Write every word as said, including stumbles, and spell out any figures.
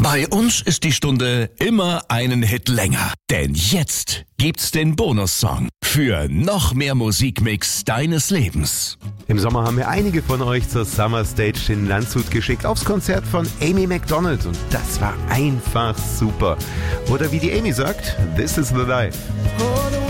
Bei uns ist die Stunde immer einen Hit länger. Denn jetzt gibt's den Bonussong für noch mehr Musikmix deines Lebens. Im Sommer haben wir einige von euch zur Summer Stage in Landshut geschickt, aufs Konzert von Amy Macdonald. Und das war einfach super. Oder wie die Amy sagt, this is the life.